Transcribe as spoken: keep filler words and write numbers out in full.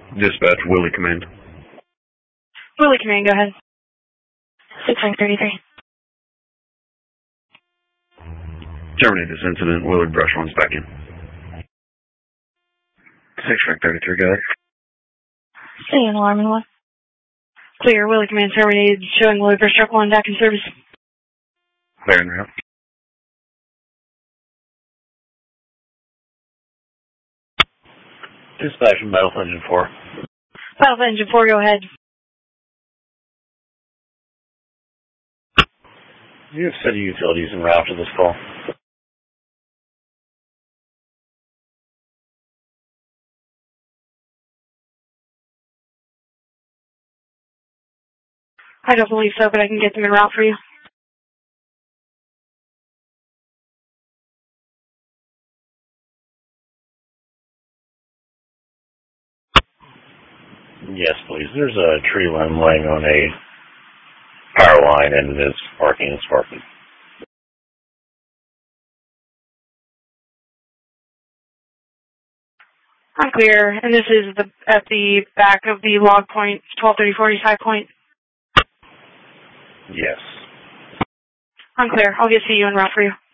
Dispatch, Willie Command. Willie Command, go ahead. six nine thirty-three. Terminate this incident. Willard Brush one's back in. six nine thirty-three, go ahead. Stay in alarm and one. Clear, Willie Command terminated, showing Willard Brush truck one back in service. Clear en route. Dispatch from Battlefield Engine four. Battlefield Engine four, go ahead. You have city utilities en route to this call. I don't believe so, but I can get them en route for you. Yes, please. There's a tree limb laying on a power line and it is sparking and sparking. I'm clear, and this is the at the back of the log point, twelve thirty-four East High Point. Yes. I'm clear. I'll get to you en route for you.